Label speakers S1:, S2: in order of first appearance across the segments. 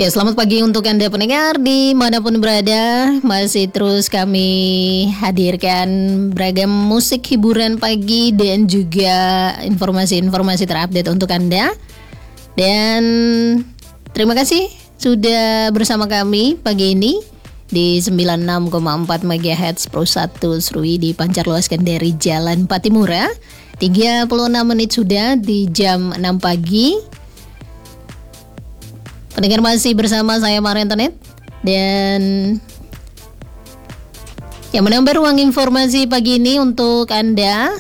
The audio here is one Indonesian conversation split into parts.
S1: Ya, selamat pagi untuk Anda pendengar dimanapun berada. Masih terus kami hadirkan beragam musik hiburan pagi dan juga informasi-informasi terupdate untuk Anda. Dan terima kasih sudah bersama kami pagi ini di 96,4 MHz Pro 1 Serui dipancar luaskan dari Jalan Patimura. 36 menit sudah di jam 6 pagi. Pendengar masih bersama saya Maria Antoinette dan yang menambah ruang informasi pagi ini untuk Anda.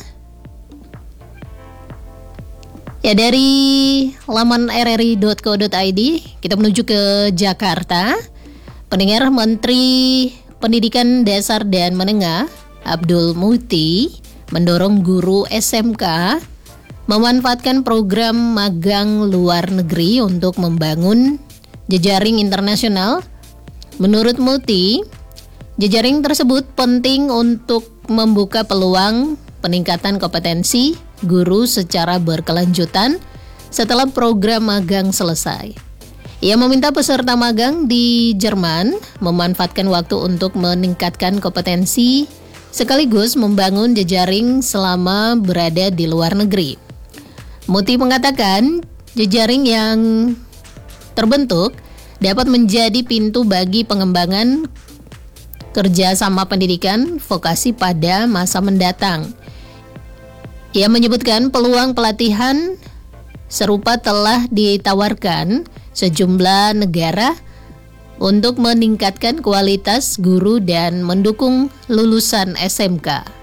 S1: Ya, dari laman rri.co.id kita menuju ke Jakarta. Pendengar, Menteri Pendidikan Dasar dan Menengah Abdul Muti mendorong guru SMK memanfaatkan program magang luar negeri untuk membangun jejaring internasional. Menurut Muti, jejaring tersebut penting untuk membuka peluang peningkatan kompetensi guru secara berkelanjutan setelah program magang selesai. Ia meminta peserta magang di Jerman memanfaatkan waktu untuk meningkatkan kompetensi sekaligus membangun jejaring selama berada di luar negeri. Muti mengatakan jejaring yang terbentuk dapat menjadi pintu bagi pengembangan kerjasama pendidikan vokasi pada masa mendatang. Ia menyebutkan peluang pelatihan serupa telah ditawarkan sejumlah negara untuk meningkatkan kualitas guru dan mendukung lulusan SMK.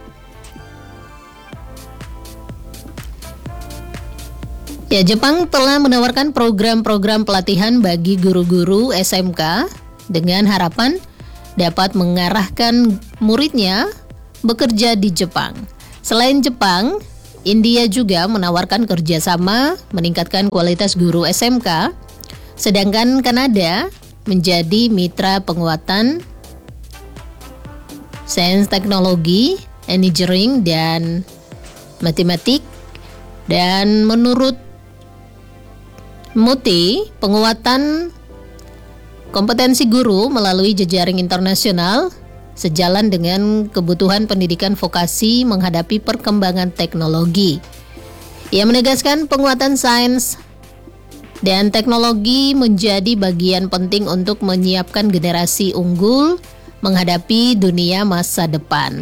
S1: Ya, Jepang telah menawarkan program-program pelatihan bagi guru-guru SMK dengan harapan dapat mengarahkan muridnya bekerja di Jepang. Selain Jepang, India juga menawarkan kerjasama meningkatkan kualitas guru SMK, sedangkan Kanada menjadi mitra penguatan sains teknologi, engineering, dan matematik. Dan menurut Muti, penguatan kompetensi guru melalui jejaring internasional sejalan dengan kebutuhan pendidikan vokasi menghadapi perkembangan teknologi. Ia menegaskan penguatan sains dan teknologi menjadi bagian penting untuk menyiapkan generasi unggul menghadapi dunia masa depan.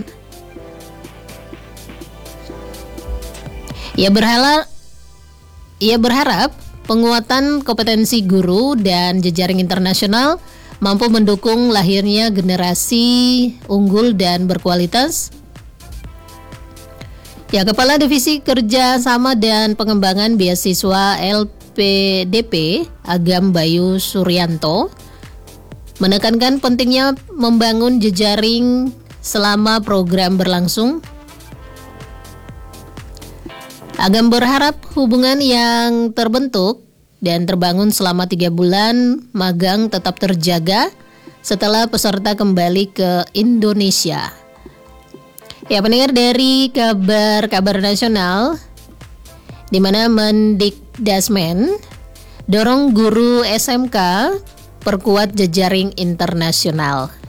S1: Ia berharap penguatan kompetensi guru dan jejaring internasional mampu mendukung lahirnya generasi unggul dan berkualitas. Ya, Kepala Divisi Kerjasama dan Pengembangan Beasiswa LPDP, Agam Bayu Suryanto, menekankan pentingnya membangun jejaring selama program berlangsung. Agam berharap hubungan yang terbentuk dan terbangun selama 3 bulan magang tetap terjaga setelah peserta kembali ke Indonesia. Ya, pendengar, dari kabar nasional, di mana Mendikdasmen dorong guru SMK perkuat jejaring internasional.